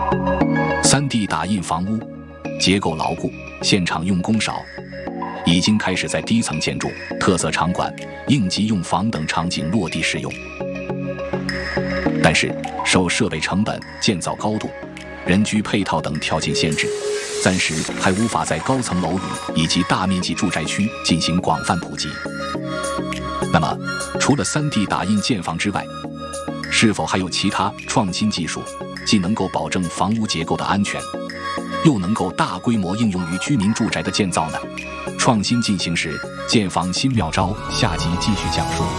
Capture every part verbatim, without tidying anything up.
三 D 打印房屋结构牢固，现场用工少，已经开始在低层建筑、特色场馆、应急用房等场景落地使用。但是受设备成本、建造高度、人居配套等条件限制，暂时还无法在高层楼宇以及大面积住宅区进行广泛普及。那么，除了 三 D 打印建房之外，是否还有其他创新技术，既能够保证房屋结构的安全，又能够大规模应用于居民住宅的建造呢？创新进行时，建房新妙招，下集继续讲述。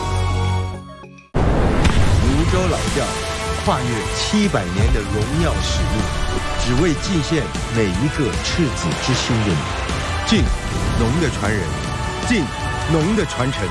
泸州老窖跨越七百年的荣耀使命，只为尽献每一个赤子之心的你。敬农的传人，敬农的传承。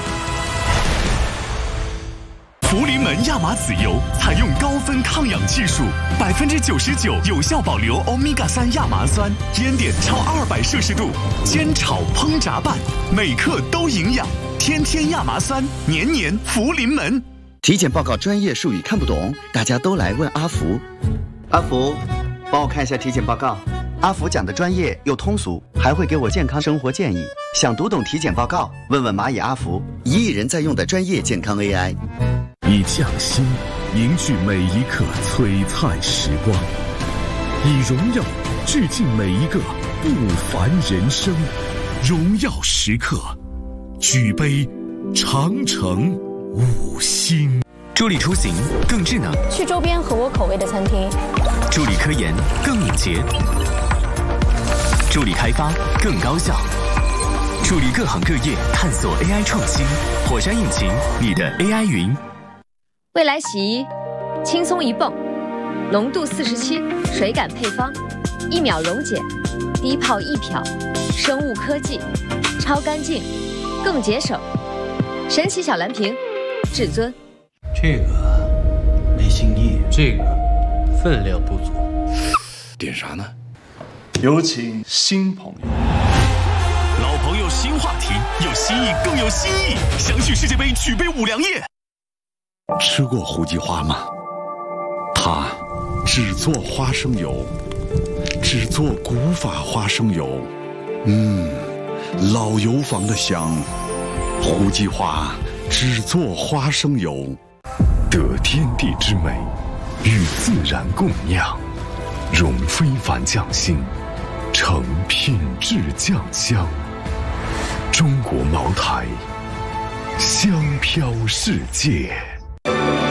福临门亚麻籽油采用高分抗氧技术，百分之九十九有效保留欧米伽三亚麻酸，烟点超二百摄氏度，煎炒烹炸拌，每克都营养。天天亚麻酸，年年福临门。 体检报告专业术语看不懂，大家都来问阿福。阿福，帮我看一下体检报告。阿福讲的专业又通俗，还会给我健康生活建议。想读懂体检报告，问问蚂蚁阿福，一亿人在用的专业健康 A I。 以匠心凝聚每一刻璀璨时光，以荣耀致敬每一个不凡人生。荣耀时刻，举杯长城五星。 助力出行更智能， 去周边合我口味的餐厅； 助力科研更敏捷，助力开发更高效，助力各行各业探索 A I 创新。火山引擎，你的 A I 云。 未来洗衣，轻松一泵，浓度四十七，水感配方，一秒溶解，低泡一漂，生物科技，超干净，更节省。神奇小蓝瓶，至尊。 这个没新意，这个分量不足。 点啥呢？有请新朋友。 老朋友新话题，有新意更有新意。相信世界杯，举杯五粮液。 吃过胡记花吗？它只做花生油，只做古法花生油。嗯，老油坊的香。胡记花只做花生油，得天地之美，与自然共酿，融非凡匠心，成品质酱香。中国茅台，香飘世界。